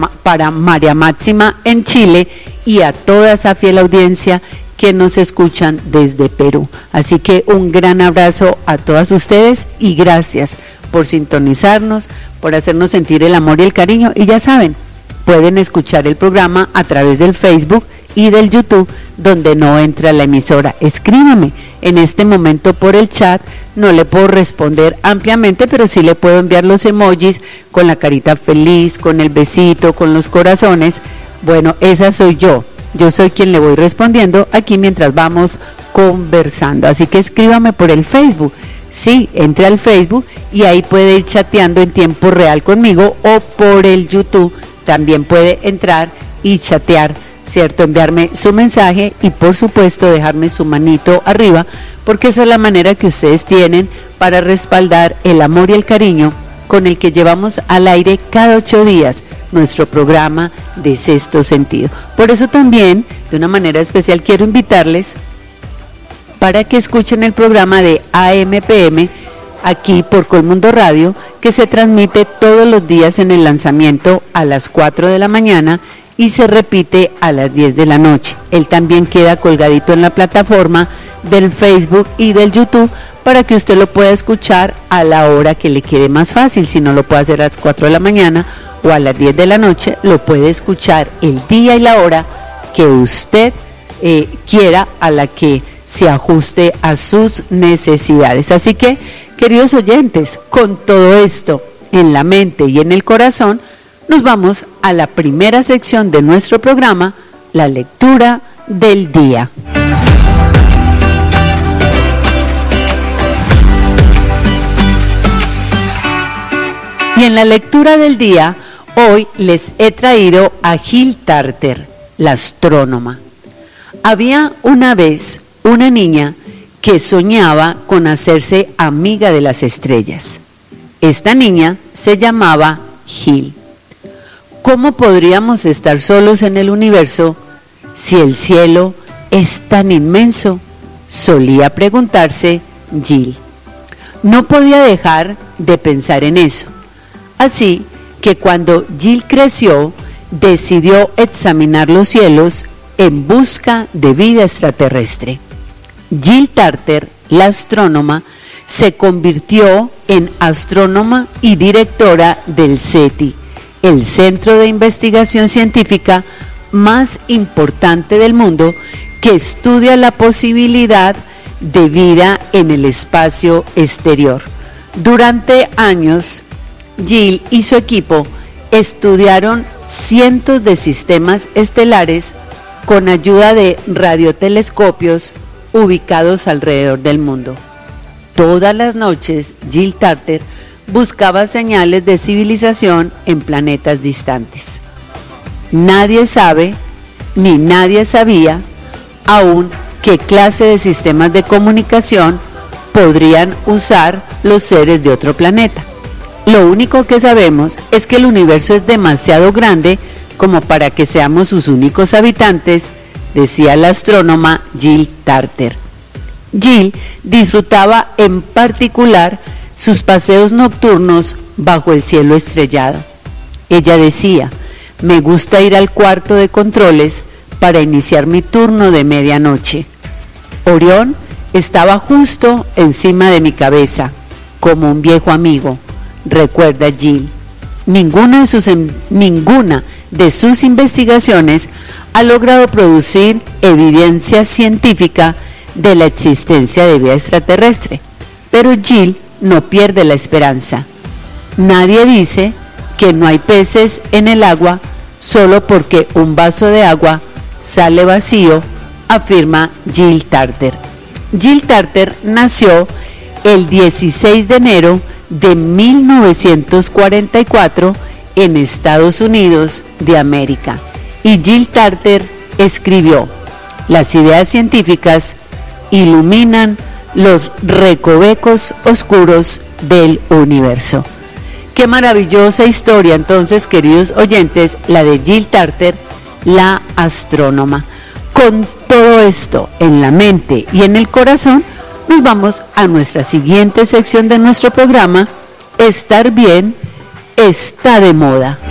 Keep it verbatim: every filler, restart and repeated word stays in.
para María Máxima en Chile y a toda esa fiel audiencia que nos escuchan desde Perú. Así que un gran abrazo a todas ustedes y gracias por sintonizarnos, por hacernos sentir el amor y el cariño. Y ya saben, pueden escuchar el programa a través del Facebook y del YouTube, donde no entra la emisora. Escríbame en este momento por el chat. No le puedo responder ampliamente, pero sí le puedo enviar los emojis con la carita feliz, con el besito, con los corazones. Bueno, esa soy yo. Yo soy quien le voy respondiendo aquí mientras vamos conversando. Así que escríbame por el Facebook. Sí, entre al Facebook y ahí puede ir chateando en tiempo real conmigo, o por el YouTube también puede entrar y chatear, ¿cierto? Enviarme su mensaje y por supuesto dejarme su manito arriba, porque esa es la manera que ustedes tienen para respaldar el amor y el cariño con el que llevamos al aire cada ocho días nuestro programa de Sexto Sentido. Por eso también, de una manera especial, quiero invitarles para que escuchen el programa de A M P M aquí por Colmundo Radio, que se transmite todos los días en el lanzamiento a las cuatro de la mañana y se repite a las diez de la noche. Él también queda colgadito en la plataforma del Facebook y del YouTube para que usted lo pueda escuchar a la hora que le quede más fácil. Si no lo puede hacer a las cuatro de la mañana o a las diez de la noche, lo puede escuchar el día y la hora que usted eh, quiera, a la que se ajuste a sus necesidades. Así que, queridos oyentes, con todo esto en la mente y en el corazón, nos vamos a la primera sección de nuestro programa, la lectura del día. Y en la lectura del día, hoy les he traído a Jill Tarter, la astrónoma. Había una vez una niña que soñaba con hacerse amiga de las estrellas. Esta niña se llamaba Jill. ¿Cómo podríamos estar solos en el universo si el cielo es tan inmenso?, solía preguntarse Jill. No podía dejar de pensar en eso. Así que cuando Jill creció, decidió examinar los cielos en busca de vida extraterrestre. Jill Tarter, la astrónoma, se convirtió en astrónoma y directora del SETI, el centro de investigación científica más importante del mundo, que estudia la posibilidad de vida en el espacio exterior. Durante años, Jill y su equipo estudiaron cientos de sistemas estelares con ayuda de radiotelescopios ubicados alrededor del mundo. Todas las noches, Jill Tarter buscaba señales de civilización en planetas distantes. Nadie sabe, ni nadie sabía, aún qué clase de sistemas de comunicación podrían usar los seres de otro planeta. Lo único que sabemos es que el universo es demasiado grande como para que seamos sus únicos habitantes, decía la astrónoma Jill Tarter. Jill disfrutaba en particular sus paseos nocturnos bajo el cielo estrellado. Ella decía: me gusta ir al cuarto de controles para iniciar mi turno de medianoche. Orión estaba justo encima de mi cabeza, como un viejo amigo, recuerda Jill. Ninguna de sus, ninguna de sus investigaciones ha logrado producir evidencia científica de la existencia de vida extraterrestre, pero Jill no pierde la esperanza. Nadie dice que no hay peces en el agua solo porque un vaso de agua sale vacío, afirma Jill Tarter. Jill Tarter nació el dieciséis de enero de mil novecientos cuarenta y cuatro en Estados Unidos de América, y Jill Tarter escribió: las ideas científicas iluminan los recovecos oscuros del universo. Qué maravillosa historia entonces, queridos oyentes, la de Jill Tarter, la astrónoma. Con todo esto en la mente y en el corazón, nos vamos a nuestra siguiente sección de nuestro programa, Estar Bien está de moda.